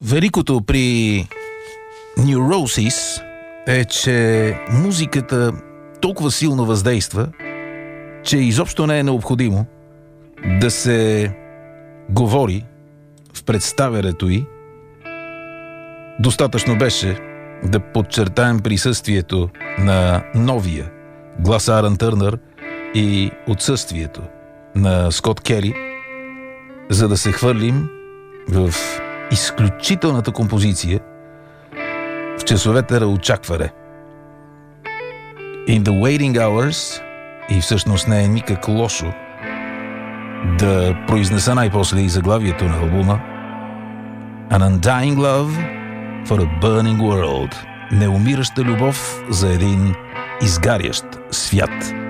Великото при Neurosis е, че музиката толкова силно въздейства, че изобщо не е необходимо да се говори в представянето й. Достатъчно беше да подчертаем присъствието на новия глас Арън Търнър и отсъствието на Скот Кели, за да се хвърлим в изключителната композиция в часовете на очакване. In the waiting hours, и всъщност не е никак лошо да произнеса най-после и заглавието на албума, An Undying Love for a Burning World. Неумираща любов за един изгарящ свят.